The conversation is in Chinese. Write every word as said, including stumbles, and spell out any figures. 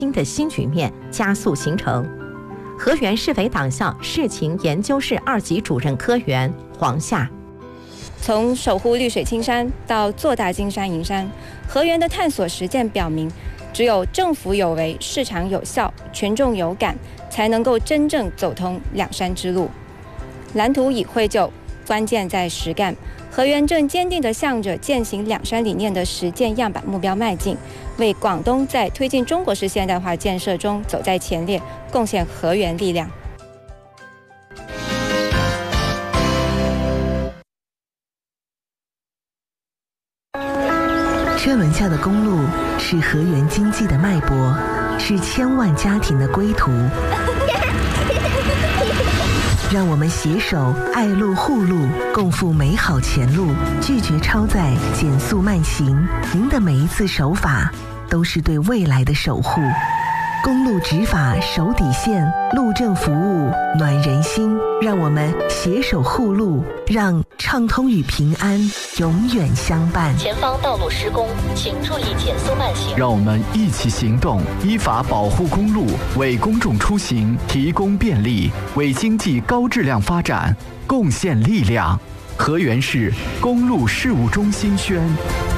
新的新局面加速形成。河源市委党校事情研究室二级主任科员黄夏。 从守护绿水青山到做大金山银山，河源的探索实践表明，只有政府有为、市场有效、群众有感，才能够真正走通两山之路。蓝图已绘就，关键在实干。河源正坚定地向着践行两山理念的实践样板目标迈进，为广东在推进中国式现代化建设中走在前列，贡献河源力量。 车轮下的公路是河源经济的脉搏，是千万家庭的归途。让我们携手爱路护路，共赴美好前路，拒绝超载，减速慢行。您的每一次守法，都是对未来的守护。公路执法守底线，路政服务暖人心。让我们携手护路，让畅通与平安永远相伴。 前方道路施工，请注意减速慢行。 让我们一起行动，依法保护公路，为公众出行提供便利，为经济高质量发展贡献力量。河源市公路事务中心宣。